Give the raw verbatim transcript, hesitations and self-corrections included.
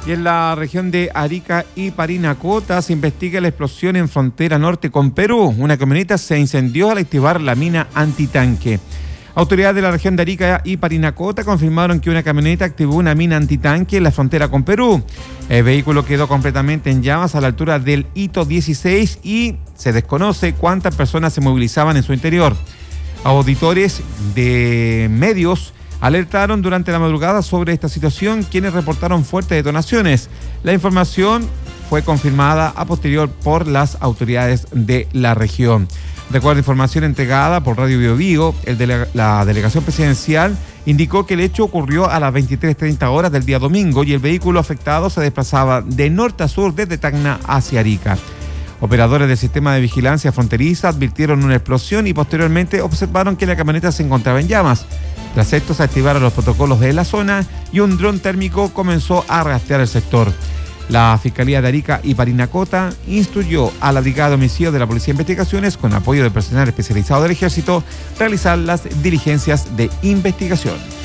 Y en la región de Arica y Parinacota se investiga la explosión en frontera norte con Perú. Una camioneta se incendió al activar la mina antitanque. Autoridades de la región de Arica y Parinacota confirmaron que una camioneta activó una mina antitanque en la frontera con Perú. El vehículo quedó completamente en llamas a la altura del hito dieciséis y se desconoce cuántas personas se movilizaban en su interior. Auditores de medios alertaron durante la madrugada sobre esta situación, quienes reportaron fuertes detonaciones. La información fue confirmada a posterior por las autoridades de la región. De acuerdo a información entregada por Radio Bio Bio, el dele- la delegación presidencial indicó que el hecho ocurrió a las veintitrés treinta horas del día domingo y el vehículo afectado se desplazaba de norte a sur desde Tacna hacia Arica. Operadores del sistema de vigilancia fronteriza advirtieron una explosión y posteriormente observaron que la camioneta se encontraba en llamas. Tras esto se activaron los protocolos de la zona y un dron térmico comenzó a rastrear el sector. La Fiscalía de Arica y Parinacota instruyó a la Brigada de Homicidios de la Policía de Investigaciones, con apoyo del personal especializado del Ejército, realizar las diligencias de investigación.